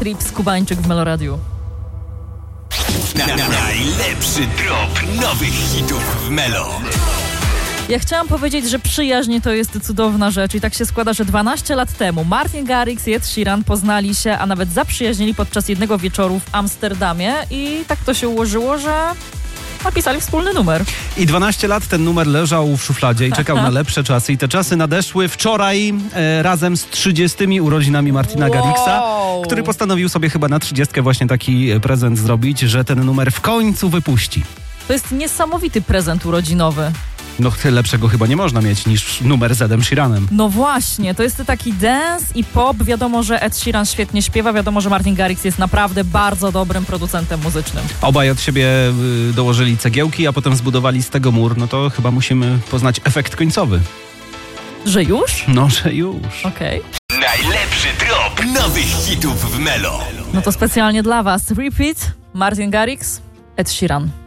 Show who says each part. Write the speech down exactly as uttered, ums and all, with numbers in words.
Speaker 1: Trips, Kubańczyk w Meloradiu.
Speaker 2: Na, na, najlepszy drop nowych hitów w Melo.
Speaker 1: Ja chciałam powiedzieć, że przyjaźń to jest cudowna rzecz i tak się składa, że dwanaście lat temu Martin Garrix i Ed Sheeran poznali się, a nawet zaprzyjaźnili podczas jednego wieczoru w Amsterdamie i tak to się ułożyło, że napisali wspólny numer.
Speaker 3: I dwanaście lat ten numer leżał w szufladzie i czekał na lepsze czasy. I te czasy nadeszły wczoraj e, razem z trzydziestymi urodzinami Martina
Speaker 1: Wow.
Speaker 3: Garrixa, który postanowił sobie chyba na trzydziestkę właśnie taki prezent zrobić, że ten numer w końcu wypuści.
Speaker 1: To jest niesamowity prezent urodzinowy.
Speaker 3: No lepszego chyba nie można mieć niż numer z Edem Sheeranem.
Speaker 1: No właśnie, to jest taki dance i pop. Wiadomo, że Ed Sheeran świetnie śpiewa. Wiadomo, że Martin Garrix jest naprawdę bardzo dobrym producentem muzycznym.
Speaker 3: Obaj od siebie y, dołożyli cegiełki, a potem zbudowali z tego mur. No to chyba musimy poznać efekt końcowy.
Speaker 1: Że już?
Speaker 3: No, że już.
Speaker 1: Okej. Okay.
Speaker 2: Najlepszy drop nowych hitów w Melo.
Speaker 1: No to specjalnie dla was. Repeat, Martin Garrix, Ed Sheeran.